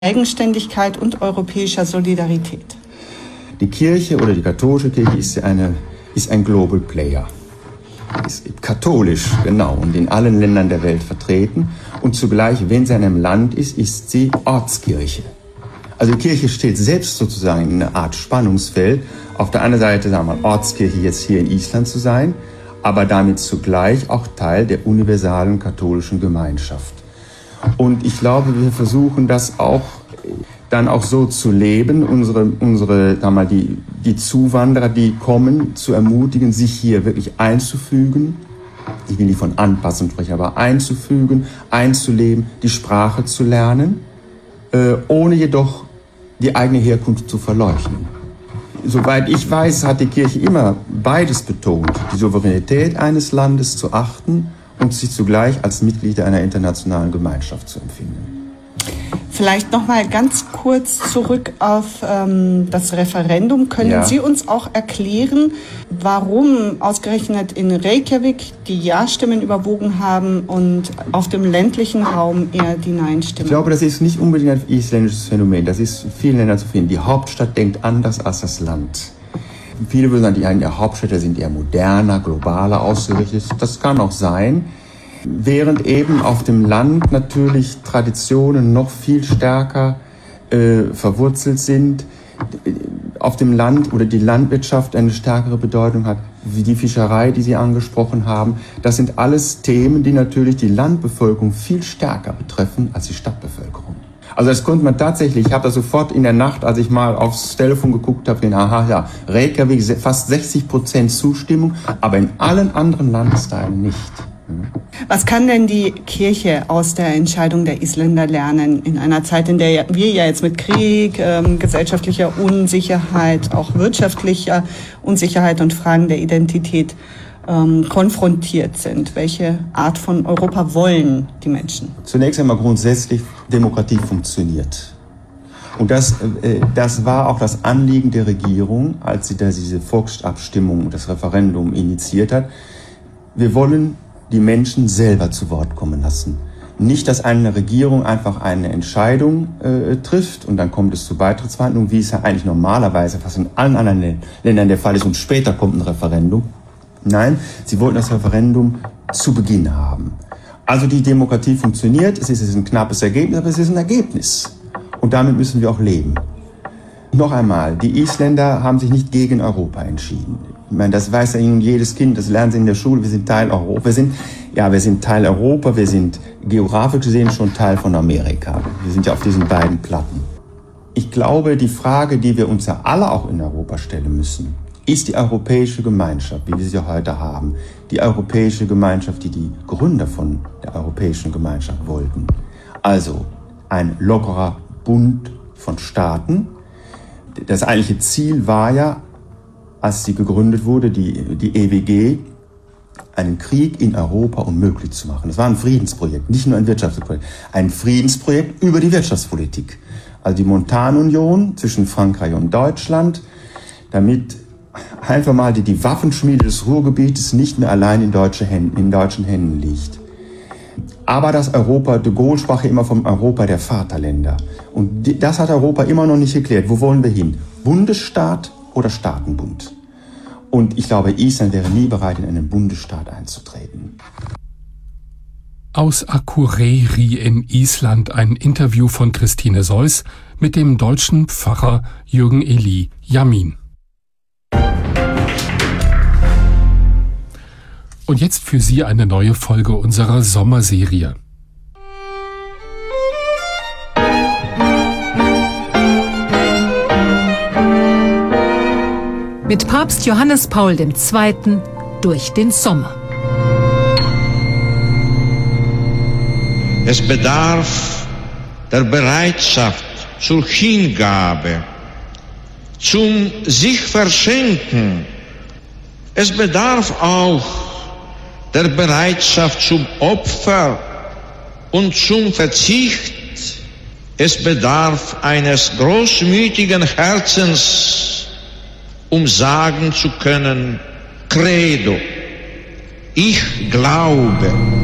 Eigenständigkeit und europäischer Solidarität. Die Kirche oder die katholische Kirche ist ein Global Player. Ist katholisch, genau, und in allen Ländern der Welt vertreten. Und zugleich, wenn sie in einem Land ist sie Ortskirche. Also die Kirche steht selbst sozusagen in einer Art Spannungsfeld. Auf der einen Seite, sagen wir mal, Ortskirche jetzt hier in Island zu sein, aber damit zugleich auch Teil der universalen katholischen Gemeinschaft. Und ich glaube, wir versuchen das auch dann auch so zu leben, unsere die Zuwanderer, die kommen, zu ermutigen, sich hier wirklich einzufügen. Ich will nicht von Anpassung sprechen, aber einzufügen, einzuleben, die Sprache zu lernen, ohne jedoch die eigene Herkunft zu verleugnen. Soweit ich weiß, hat die Kirche immer beides betont, die Souveränität eines Landes zu achten und sich zugleich als Mitglieder einer internationalen Gemeinschaft zu empfinden. Vielleicht noch mal ganz kurz zurück auf das Referendum. Können Sie uns auch erklären, warum ausgerechnet in Reykjavik die Ja-Stimmen überwogen haben und auf dem ländlichen Raum eher die Nein-Stimmen? Ich glaube, das ist nicht unbedingt ein isländisches Phänomen. Das ist in vielen Ländern zu finden. Die Hauptstadt denkt anders als das Land. Viele würden sagen, die Hauptstädte sind eher moderner, globaler ausgerichtet. Das kann auch sein. Während eben auf dem Land natürlich Traditionen noch viel stärker verwurzelt sind, auf dem Land oder die Landwirtschaft eine stärkere Bedeutung hat, wie die Fischerei, die Sie angesprochen haben. Das sind alles Themen, die natürlich die Landbevölkerung viel stärker betreffen als die Stadtbevölkerung. Also das konnte man tatsächlich, ich habe das sofort in der Nacht, als ich mal aufs Telefon geguckt habe, Reykjavik fast 60% Zustimmung, aber in allen anderen Landesteilen nicht. Was kann denn die Kirche aus der Entscheidung der Isländer lernen in einer Zeit, in der wir ja jetzt mit Krieg, gesellschaftlicher Unsicherheit, auch wirtschaftlicher Unsicherheit und Fragen der Identität konfrontiert sind? Welche Art von Europa wollen die Menschen? Zunächst einmal grundsätzlich, Demokratie funktioniert. Und das war auch das Anliegen der Regierung, als sie da diese Volksabstimmung, das Referendum initiiert hat. Wir wollen die Menschen selber zu Wort kommen lassen. Nicht, dass eine Regierung einfach eine Entscheidung trifft und dann kommt es zu Beitrittsverhandlungen, wie es ja eigentlich normalerweise fast in allen anderen Ländern der Fall ist und später kommt ein Referendum. Nein, sie wollten das Referendum zu Beginn haben. Also die Demokratie funktioniert, es ist ein knappes Ergebnis, aber es ist ein Ergebnis. Und damit müssen wir auch leben. Noch einmal, die Isländer haben sich nicht gegen Europa entschieden. Ich meine, das weiß ja nun jedes Kind, das lernen sie in der Schule, wir sind Teil Europa. Wir sind Teil Europa, wir sind geografisch gesehen schon Teil von Amerika. Wir sind ja auf diesen beiden Platten. Ich glaube, die Frage, die wir uns ja alle auch in Europa stellen müssen, ist die europäische Gemeinschaft, wie wir sie heute haben. Die europäische Gemeinschaft, die die Gründer von der europäischen Gemeinschaft wollten. Also ein lockerer Bund von Staaten. Das eigentliche Ziel war ja, als sie gegründet wurde, die EWG, einen Krieg in Europa unmöglich zu machen. Das war ein Friedensprojekt, nicht nur ein Wirtschaftsprojekt. Ein Friedensprojekt über die Wirtschaftspolitik. Also die Montanunion zwischen Frankreich und Deutschland, damit einfach mal die Waffenschmiede des Ruhrgebietes nicht mehr allein in deutschen Händen liegt. Aber das Europa, de Gaulle sprach immer vom Europa der Vaterländer. Und das hat Europa immer noch nicht geklärt. Wo wollen wir hin? Bundesstaat oder Staatenbund? Und ich glaube, Island wäre nie bereit, in einen Bundesstaat einzutreten. Aus Akureyri in Island ein Interview von Christine Seuss mit dem deutschen Pfarrer Jürgen Eli Jamin. Und jetzt für Sie eine neue Folge unserer Sommerserie. Mit Papst Johannes Paul II. Durch den Sommer. Es bedarf der Bereitschaft zur Hingabe, zum sich verschenken. Es bedarf auch der Bereitschaft zum Opfer und zum Verzicht. Es bedarf eines großmütigen Herzens, um sagen zu können, Credo, ich glaube.